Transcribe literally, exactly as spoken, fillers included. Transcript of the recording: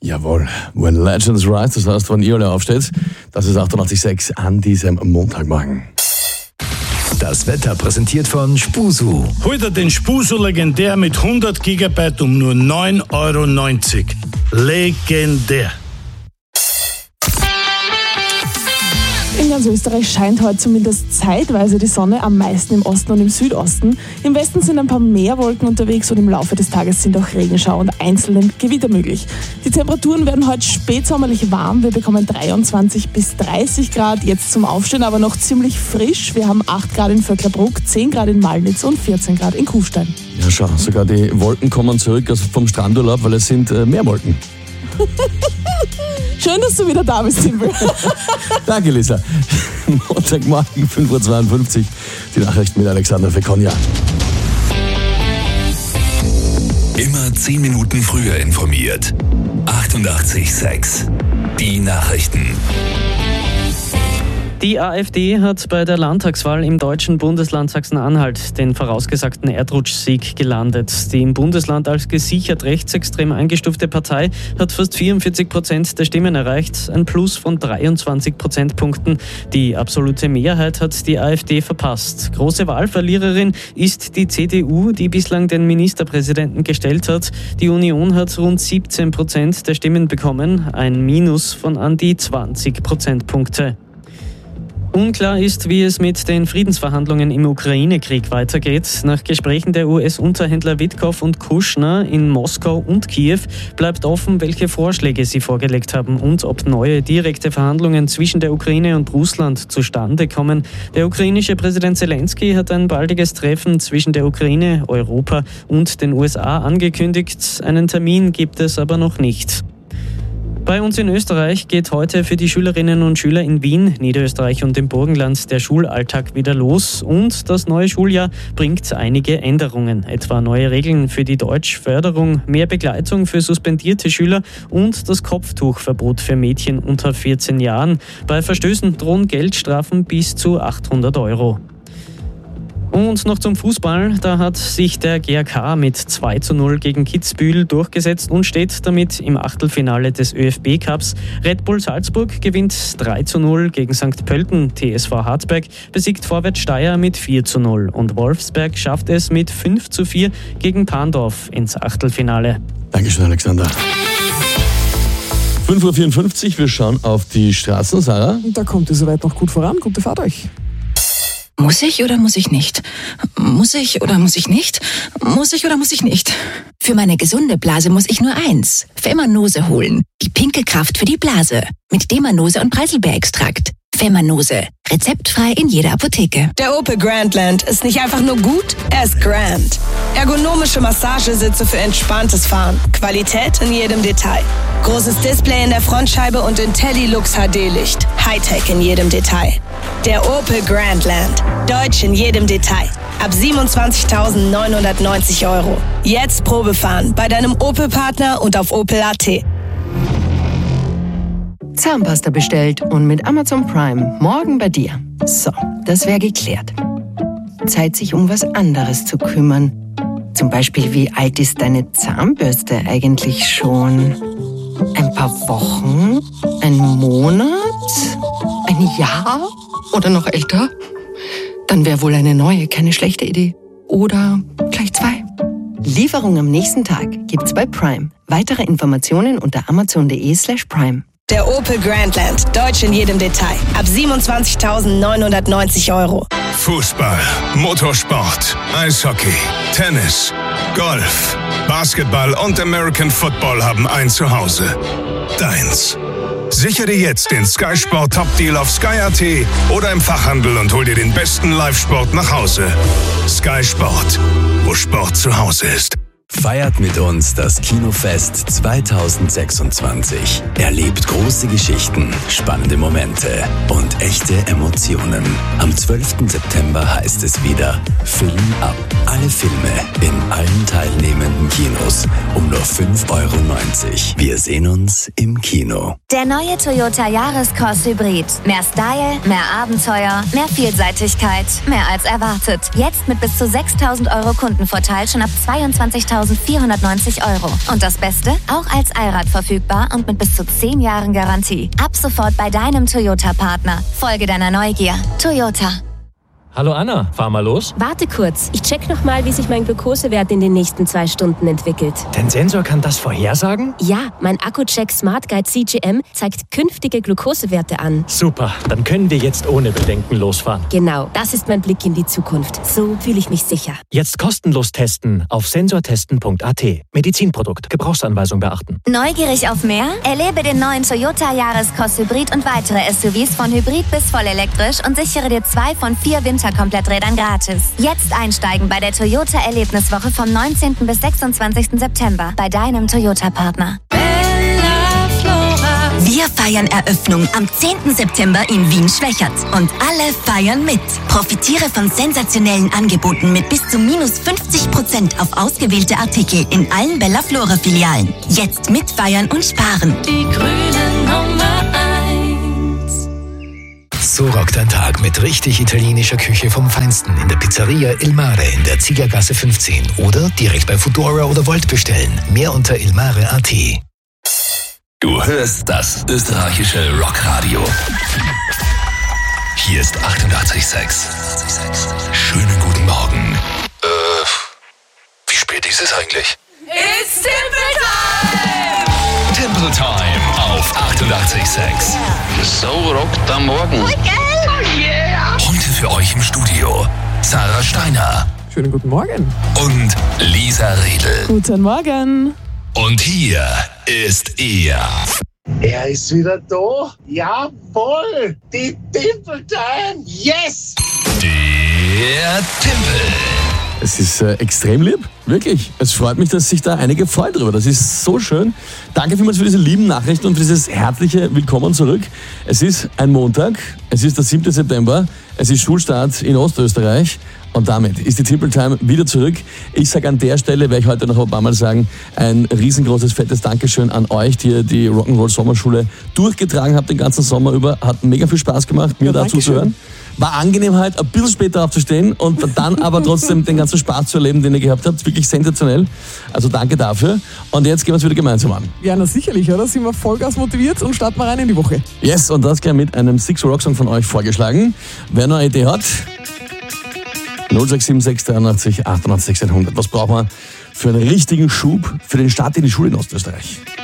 Jawohl, When Legends Rise, das heißt, wenn ihr alle aufsteht, das ist achtundachtzig Komma sechs an diesem Montagmorgen. Das Wetter präsentiert von Spusu. Heute den Spusu legendär mit hundert Gigabyte um nur neun Euro neunzig. Legendär. In ganz Österreich scheint heute zumindest zeitweise die Sonne, am meisten im Osten und im Südosten. Im Westen sind ein paar mehr Wolken unterwegs und im Laufe des Tages sind auch Regenschauer und einzelne Gewitter möglich. Die Temperaturen werden heute spätsommerlich warm. Wir bekommen dreiundzwanzig bis dreißig Grad, jetzt zum Aufstehen aber noch ziemlich frisch. Wir haben acht Grad in Vöcklerbruck, zehn Grad in Malnitz und vierzehn Grad in Kufstein. Ja, schau, sogar die Wolken kommen zurück also vom Strandurlaub, weil es sind äh, mehr Wolken. Schön, dass du wieder da bist, Simbel. Danke, Lisa. Montagmorgen, fünf Uhr zweiundfünfzig. Die Nachrichten mit Alexander Fekonja. Immer zehn Minuten früher informiert. achtundachtzig Komma sechs. Die Nachrichten. Die AfD hat bei der Landtagswahl im deutschen Bundesland Sachsen-Anhalt den vorausgesagten Erdrutschsieg gelandet. Die im Bundesland als gesichert rechtsextrem eingestufte Partei hat fast vierundvierzig Prozent der Stimmen erreicht, ein Plus von dreiundzwanzig Prozentpunkten. Die absolute Mehrheit hat die AfD verpasst. Große Wahlverliererin ist die C D U, die bislang den Ministerpräsidenten gestellt hat. Die Union hat rund siebzehn Prozent der Stimmen bekommen, ein Minus von an die zwanzig Prozentpunkte. Unklar ist, wie es mit den Friedensverhandlungen im Ukraine-Krieg weitergeht. Nach Gesprächen der U S-Unterhändler Witkow und Kushner in Moskau und Kiew bleibt offen, welche Vorschläge sie vorgelegt haben und ob neue direkte Verhandlungen zwischen der Ukraine und Russland zustande kommen. Der ukrainische Präsident Zelensky hat ein baldiges Treffen zwischen der Ukraine, Europa und den U S A angekündigt. Einen Termin gibt es aber noch nicht. Bei uns in Österreich geht heute für die Schülerinnen und Schüler in Wien, Niederösterreich und dem Burgenland der Schulalltag wieder los und das neue Schuljahr bringt einige Änderungen, etwa neue Regeln für die Deutschförderung, mehr Begleitung für suspendierte Schüler und das Kopftuchverbot für Mädchen unter vierzehn Jahren. Bei Verstößen drohen Geldstrafen bis zu achthundert Euro. Und noch zum Fußball, da hat sich der G A K mit zwei zu null gegen Kitzbühel durchgesetzt und steht damit im Achtelfinale des ÖFB Cups. Red Bull Salzburg gewinnt drei zu null gegen Sankt Pölten, T S V Harzberg besiegt Vorwärts Steyr mit vier zu null und Wolfsberg schafft es mit fünf zu vier gegen Pandorf ins Achtelfinale. Dankeschön, Alexander. fünf Uhr vierundfünfzig, wir schauen auf die Straßen, Sarah. Da kommt ihr soweit noch gut voran. Gute Fahrt euch. Muss ich oder muss ich nicht? Muss ich oder muss ich nicht? Muss ich oder muss ich nicht? Für meine gesunde Blase muss ich nur eins. Femanose holen. Die pinke Kraft für die Blase. Mit Demanose und Preiselbeerextrakt. Femanose. Rezeptfrei in jeder Apotheke. Der Opel Grandland ist nicht einfach nur gut, er ist grand. Ergonomische Massagesitze für entspanntes Fahren. Qualität in jedem Detail. Großes Display in der Frontscheibe und IntelliLux H D-Licht. Hightech in jedem Detail. Der Opel Grandland. Deutsch in jedem Detail. Ab siebenundzwanzigtausendneunhundertneunzig Euro. Jetzt Probefahren bei deinem Opel-Partner und auf Opel Punkt A T. Zahnpasta bestellt und mit Amazon Prime morgen bei dir. So, das wäre geklärt. Zeit, sich um was anderes zu kümmern. Zum Beispiel, wie alt ist deine Zahnbürste eigentlich schon? Ein paar Wochen? Ein Monat? Ein Jahr? Oder noch älter? Dann wäre wohl eine neue keine schlechte Idee. Oder gleich zwei. Lieferung am nächsten Tag gibt's bei Prime. Weitere Informationen unter amazon.de slash prime. Der Opel Grandland. Deutsch in jedem Detail. Ab siebenundzwanzigtausendneunhundertneunzig Euro. Fußball, Motorsport, Eishockey, Tennis, Golf, Basketball und American Football haben ein Zuhause. Deins. Sichere jetzt den Sky Sport Top Deal auf Sky Punkt A T oder im Fachhandel und hol dir den besten Live-Sport nach Hause. Sky Sport, wo Sport zu Hause ist. Feiert mit uns das Kinofest zweitausendsechsundzwanzig. Erlebt große Geschichten, spannende Momente und echte Emotionen. Am zwölften September heißt es wieder Film ab. Alle Filme in allen teilnehmenden Kinos um nur fünf Euro neunzig. Wir sehen uns im Kino. Der neue Toyota Yaris-Cross Hybrid. Mehr Style, mehr Abenteuer, mehr Vielseitigkeit, mehr als erwartet. Jetzt mit bis zu sechstausend Euro Kundenvorteil schon ab zweiundzwanzigtausend zweitausendvierhundertneunzig Euro. Und das Beste? Auch als Allrad verfügbar und mit bis zu zehn Jahren Garantie. Ab sofort bei deinem Toyota-Partner. Folge deiner Neugier. Toyota. Hallo Anna, fahr mal los. Warte kurz, ich check nochmal, wie sich mein Glukosewert in den nächsten zwei Stunden entwickelt. Dein Sensor kann das vorhersagen? Ja, mein Akku-Check Smart Guide C G M zeigt künftige Glukosewerte an. Super, dann können wir jetzt ohne Bedenken losfahren. Genau, das ist mein Blick in die Zukunft. So fühle ich mich sicher. Jetzt kostenlos testen auf sensortesten punkt a t. Medizinprodukt, Gebrauchsanweisung beachten. Neugierig auf mehr? Erlebe den neuen Toyota Yaris-Cross Hybrid und weitere S U Vs von Hybrid bis vollelektrisch und sichere dir zwei von vier Winterkompletträdern gratis. Jetzt einsteigen bei der Toyota Erlebniswoche vom neunzehnten bis sechsundzwanzigsten September bei deinem Toyota-Partner. Wir feiern Eröffnung am zehnten September in Wien-Schwächert. Und alle feiern mit. Profitiere von sensationellen Angeboten mit bis zu minus fünfzig Prozent auf ausgewählte Artikel in allen Bella Flora-Filialen. Jetzt mitfeiern und sparen. Die grüne Nummer eins. So rockt ein Tag mit richtig italienischer Küche vom Feinsten in der Pizzeria Il Mare in der Ziegergasse fünfzehn oder direkt bei Foodora oder Volt bestellen. Mehr unter ilmare punkt a t. Du hörst das österreichische Rockradio. Hier ist achtundachtzig Komma sechs. Schönen guten Morgen. Äh, wie spät ist es eigentlich? It's Timple Time! Timple Time auf achtundachtzig Komma sechs. So rockt am Morgen. Oh yeah! Heute für euch im Studio Sarah Steiner. Schönen guten Morgen. Und Lisa Riedl. Guten Morgen. Und hier ist er. Er ist wieder da. Jawohl. Die Timple Time. Yes. Der Timpel. Es ist äh, extrem lieb, wirklich. Es freut mich, dass sich da einige freuen drüber. Das ist so schön. Danke vielmals für diese lieben Nachrichten und für dieses herzliche Willkommen zurück. Es ist ein Montag, es ist der siebte September, es ist Schulstart in Ostösterreich und damit ist die Timple Time wieder zurück. Ich sage an der Stelle, werde ich heute noch ein paar Mal sagen, ein riesengroßes, fettes Dankeschön an euch, die ihr die Rock'n'Roll Sommerschule durchgetragen habt den ganzen Sommer über. Hat mega viel Spaß gemacht, mir ja, dazu zu hören. War angenehm halt, ein bisschen später aufzustehen und dann aber trotzdem den ganzen Spaß zu erleben, den ihr gehabt habt. Wirklich sensationell. Also danke dafür. Und jetzt gehen wir es wieder gemeinsam an. Ja, na sicherlich, oder? Sind wir Vollgas motiviert und starten wir rein in die Woche. Yes, und das gleich mit einem Six Rock Song von euch vorgeschlagen. Wer noch eine Idee hat, null sechs sieben sechs dreiundachtzig achtundachtzig sechshundert. Was brauchen wir für einen richtigen Schub für den Start in die Schule in Ostösterreich?